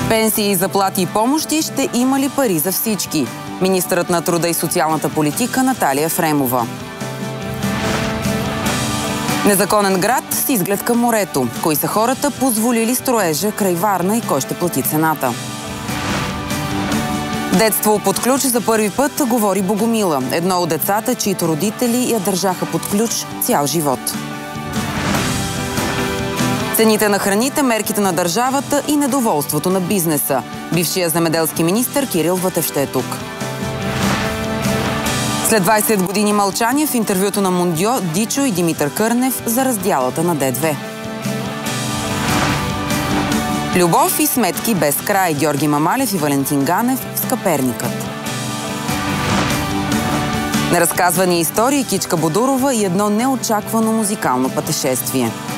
Пенсии, заплати и помощи, ще има ли пари за всички? Министърът на труда и социалната политика Наталия Ефремова. Незаконен град с изглед към морето. Кои са хората, позволили строежа край Варна и кой ще плати цената? Детство под ключ за първи път, говори Богомила. Едно от децата, чието родители я държаха под ключ цял живот. Цените на храните, мерките на държавата и недоволството на бизнеса. Бившият земеделски министър Кирил Вътев ще е тук. След 20 години мълчание в интервюто на Мондио, Дичо и Димитър Кърнев за раздялата на Д2. Любов и сметки без край. Георги Мамалев и Валентин Ганев в Скъперникът. Неразказвани истории, Кичка Бодурова и едно неочаквано музикално пътешествие.